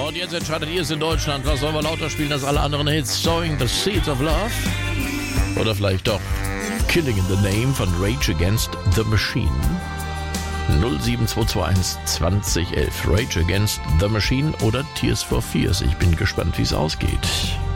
und jetzt entscheidet ihr es in Deutschland. Was sollen wir lauter spielen als alle anderen Hits? Sowing the Seeds of Love? Oder vielleicht doch Killing in the Name von Rage Against the Machine? 07221 2011. Rage Against the Machine oder Tears for Fears. Ich bin gespannt, wie es ausgeht.